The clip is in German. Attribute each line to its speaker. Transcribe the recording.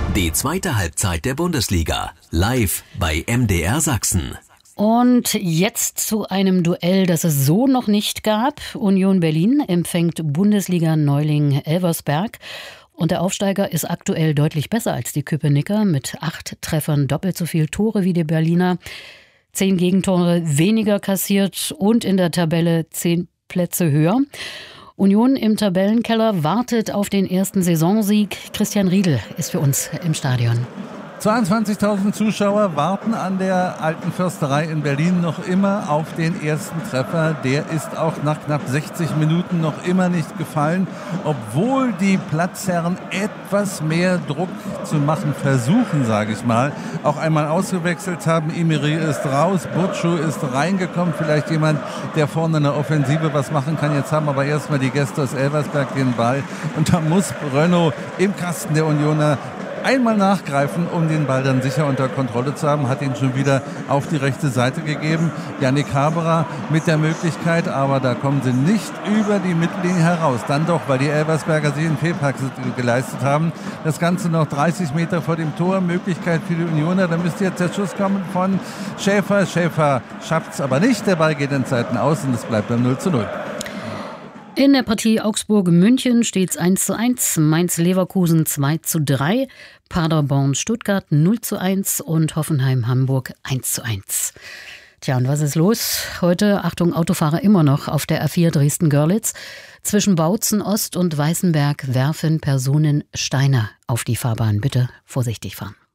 Speaker 1: Die zweite Halbzeit der Bundesliga, live bei MDR Sachsen.
Speaker 2: Und jetzt zu einem Duell, das es so noch nicht gab. Union Berlin empfängt Bundesliga-Neuling Elversberg. Und der Aufsteiger ist aktuell deutlich besser als die Köpenicker mit 8 Treffern, doppelt so viel Tore wie die Berliner, 10 Gegentore weniger kassiert und in der Tabelle 10 Plätze höher. Union im Tabellenkeller wartet auf den ersten Saisonsieg. Christian Riedel ist für uns im Stadion.
Speaker 3: 22.000 Zuschauer warten an der Alten Försterei in Berlin noch immer auf den ersten Treffer. Der ist auch nach knapp 60 Minuten noch immer nicht gefallen, obwohl die Platzherren etwas mehr Druck zu machen versuchen, sage ich mal. Auch einmal ausgewechselt haben. Imeri ist raus, Burcu ist reingekommen. Vielleicht jemand, der vorne in der Offensive was machen kann. Jetzt haben aber erstmal die Gäste aus Elversberg den Ball. Und da muss Renaud im Kasten der Unioner einmal nachgreifen, um den Ball dann sicher unter Kontrolle zu haben, hat ihn schon wieder auf die rechte Seite gegeben. Yannick Haberer mit der Möglichkeit, aber da kommen sie nicht über die Mittellinie heraus. Dann doch, weil die Elversberger sich einen Fehlpass geleistet haben. Das Ganze noch 30 Meter vor dem Tor. Möglichkeit für die Unioner. Da müsste jetzt der Schuss kommen von Schäfer. Schäfer schafft es aber nicht. Der Ball geht in Seiten aus und es bleibt beim 0:0.
Speaker 2: In der Partie Augsburg-München steht es 1:1, Mainz-Leverkusen 2:3, Paderborn-Stuttgart 0:1 und Hoffenheim-Hamburg 1:1. Tja, und was ist los? Heute, Achtung, Autofahrer immer noch auf der A4 Dresden-Görlitz. Zwischen Bautzen Ost und Weißenberg werfen Personen Steine auf die Fahrbahn. Bitte vorsichtig fahren.